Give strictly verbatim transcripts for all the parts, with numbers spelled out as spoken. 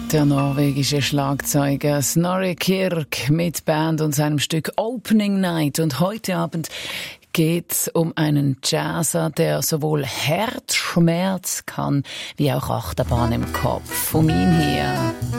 Der norwegische Schlagzeuger Snorre Kirk mit Band und seinem Stück Opening Night. Und heute Abend geht's um einen Jazzer, der sowohl Herzschmerz kann, wie auch Achterbahn im Kopf. Um ihn hier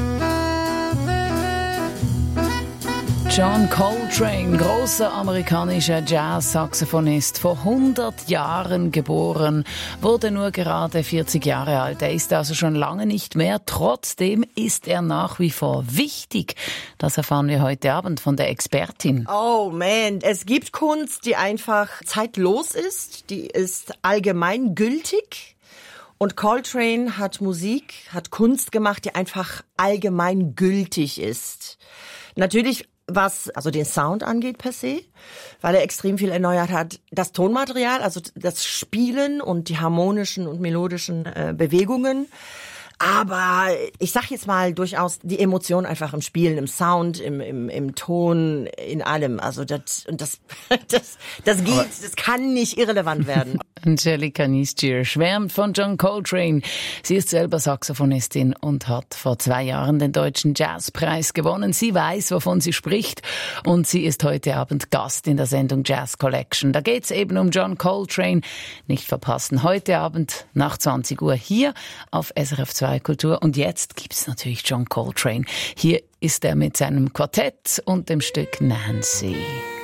John Coltrane, großer amerikanischer Jazz-Saxophonist, vor hundert Jahren geboren, wurde nur gerade vierzig Jahre alt. Er ist also schon lange nicht mehr. Trotzdem ist er nach wie vor wichtig. Das erfahren wir heute Abend von der Expertin. Oh man, es gibt Kunst, die einfach zeitlos ist, die ist allgemeingültig. Und Coltrane hat Musik, hat Kunst gemacht, die einfach allgemeingültig ist. Natürlich, was also den Sound angeht per se, weil er extrem viel erneuert hat. Das Tonmaterial, also das Spielen und die harmonischen und melodischen äh, Bewegungen. Aber ich sag jetzt mal durchaus die Emotion einfach im Spielen, im Sound, im im im Ton, in allem. Also das und das das das geht, das kann nicht irrelevant werden. Angelika Niesgier schwärmt von John Coltrane. Sie ist selber Saxophonistin und hat vor zwei Jahren den Deutschen Jazzpreis gewonnen. Sie weiß, wovon sie spricht, und sie ist heute Abend Gast in der Sendung Jazz Collection. Da geht's eben um John Coltrane. Nicht verpassen, heute Abend nach zwanzig Uhr hier auf S R F zwei Kultur. Und jetzt gibt's natürlich John Coltrane. Hier ist er mit seinem Quartett und dem Stück Nancy.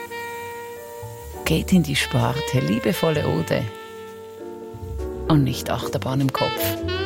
Geht in die Sparte, liebevolle Ode und nicht Achterbahn im Kopf.